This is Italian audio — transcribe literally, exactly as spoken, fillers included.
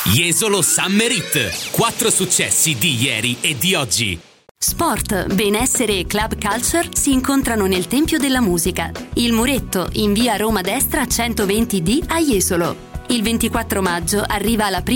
Jesolo Summer Hit. Quattro successi di ieri e di oggi. Sport, benessere e club culture si incontrano nel Tempio della Musica. Il Muretto, in via Roma Destra centoventi D a Jesolo. Il ventiquattro maggio arriva la prima